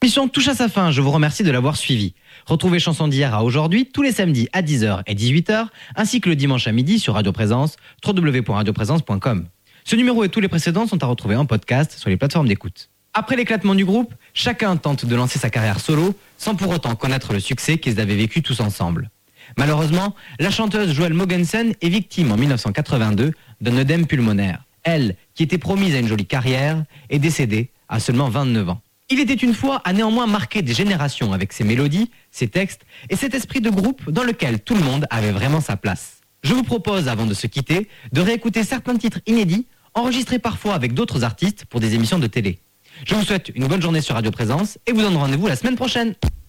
émission touche à sa fin, je vous remercie de l'avoir suivi. Retrouvez Chansons d'hier à aujourd'hui tous les samedis à 10h et 18h, ainsi que le dimanche à midi sur Radio Présence, www.radioprésence.com. Ce numéro et tous les précédents sont à retrouver en podcast sur les plateformes d'écoute. Après l'éclatement du groupe, chacun tente de lancer sa carrière solo, sans pour autant connaître le succès qu'ils avaient vécu tous ensemble. Malheureusement, la chanteuse Joelle Mogensen est victime en 1982 d'un œdème pulmonaire. Elle, qui était promise à une jolie carrière, est décédée à seulement 29 ans. Il était une fois a néanmoins marqué des générations avec ses mélodies, ses textes et cet esprit de groupe dans lequel tout le monde avait vraiment sa place. Je vous propose, avant de se quitter, de réécouter certains titres inédits, enregistrés parfois avec d'autres artistes pour des émissions de télé. Je vous souhaite une bonne journée sur Radio Présence et vous donne rendez-vous la semaine prochaine.